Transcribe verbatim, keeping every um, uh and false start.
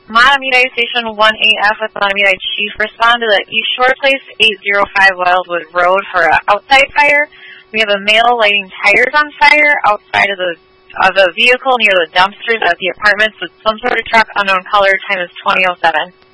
Matamidi Station one A F with Matamidi Chief. Respond to the East Shore Place, eight oh five Wildwood Road for an outside fire. We have a male lighting tires on fire outside of the of the vehicle near the dumpsters at the apartments with some sort of truck, unknown color. Time is twenty oh seven.